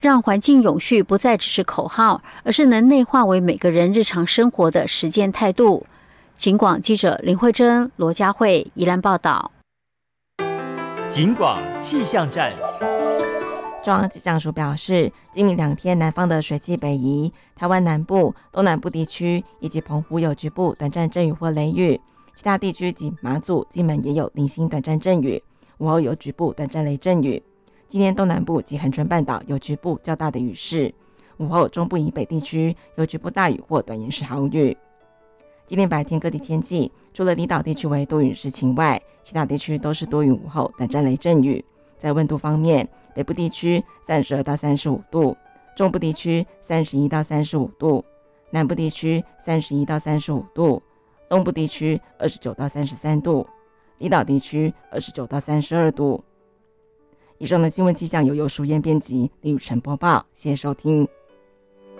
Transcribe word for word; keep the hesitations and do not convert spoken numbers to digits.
让环境永续不再只是口号，而是能内化为每个人日常生活的实践态度。警广记者林慧珍、罗佳慧宜兰报道。 警广气象站。 中央气象署表示，今明两天南方的水汽北移，台湾南部、东南部地区以及澎湖有局部短暂阵雨或雷雨，其他地区及马祖、金门也有零星短暂阵雨，午后有局部短暂雷阵雨。今天东南部及恒春半岛有局部较大的雨势，午后中部以北地区有局部大雨或短延时豪雨。今天白天各地天气，除了离岛地区为多云时晴外，其他地区都是多云午后短暂雷阵雨。在温度方面，北部地区三十二到三十五度，中部地区三十一到三十五度，南部地区三十一到三十五度，东部地区二十九到三十三度，离岛地区二十九到三十二度。以上的新闻气象由游淑燕编辑，李宇晨播报，谢谢收听。